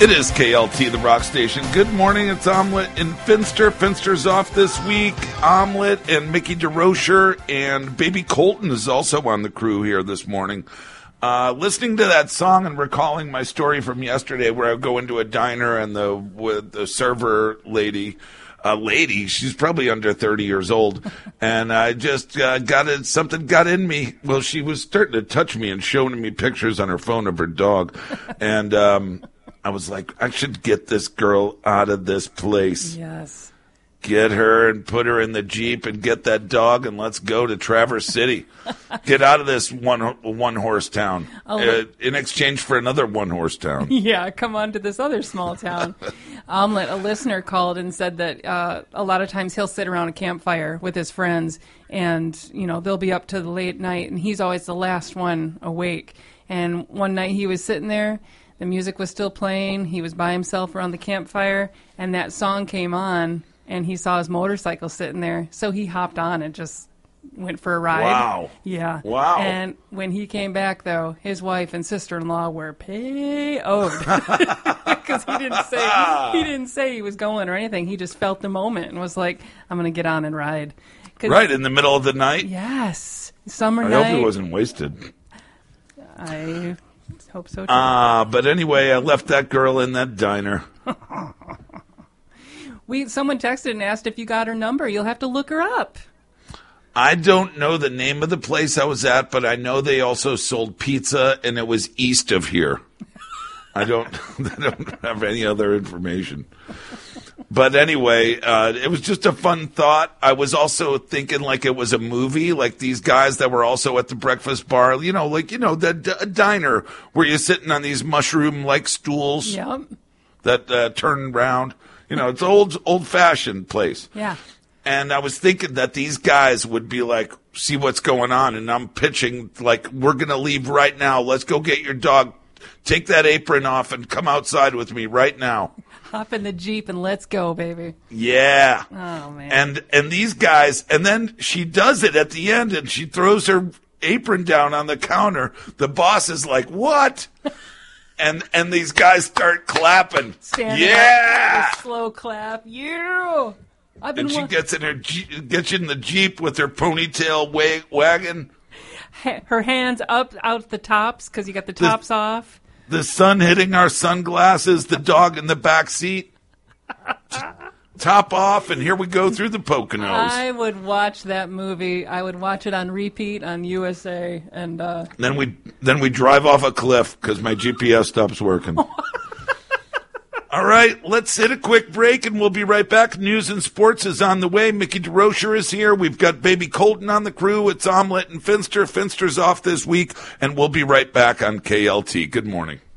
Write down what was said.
It is KLT, the rock station. Good morning, it's Omelet and Finster. Finster's off this week. Omelet and Mickey DeRocher and Baby Colton is also on the crew here this morning. Listening to that song and recalling my story from yesterday where I go into a diner and the server lady, she's probably under 30 years old, and I just something got in me. Well, she was starting to touch me and showing me pictures on her phone of her dog, and I was like, I should get this girl out of this place. Yes. Get her and put her in the Jeep and get that dog and let's go to Traverse City. Get out of this one-horse town in exchange for another one-horse town. Yeah, come on to this other small town. Omelet, a listener called and said that a lot of times he'll sit around a campfire with his friends and, you know, they'll be up to the late night and he's always the last one awake. And one night he was sitting there, the music was still playing, he was by himself around the campfire, and that song came on. And he saw his motorcycle sitting there, so he hopped on and just went for a ride. Wow. Yeah. Wow. And when he came back, though, his wife and sister-in-law were pay-owed. Because he didn't say he was going or anything. He just felt the moment and was like, I'm going to get on and ride. Right, in the middle of the night? Yes. Summer night. I hope he wasn't wasted. I hope so, too. But anyway, I left that girl in that diner. Someone texted and asked if you got her number. You'll have to look her up. I don't know the name of the place I was at, but I know they also sold pizza, and it was east of here. I don't have any other information. But anyway, it was just a fun thought. I was also thinking like it was a movie, like these guys that were also at the breakfast bar, a diner where you're sitting on these mushroom-like stools that turn around. You know, it's an old-fashioned place. Yeah. And I was thinking that these guys would be like, see what's going on, and I'm pitching, like, we're going to leave right now. Let's go get your dog. Take that apron off and come outside with me right now. Hop in the Jeep and let's go, baby. Yeah. Oh, man. And these guys, and then she does it at the end, and she throws her apron down on the counter. The boss is like, what? And these guys start clapping. Standing up, a slow clap. Yeah. And she gets in the Jeep with her ponytail wagon. Her hands up out the tops because you got the tops off. The sun hitting our sunglasses. The dog in the back seat. Top off, and here we go through the Poconos. I would watch that movie. I would watch it on repeat on USA, and then we drive off a cliff because my GPS stops working. All right, let's hit a quick break, and we'll be right back. News and sports is on the way. Mickey DeRocher is here. We've got Baby Colton on the crew. It's Omelet and Finster. Finster's off this week, and we'll be right back on KLT. Good morning.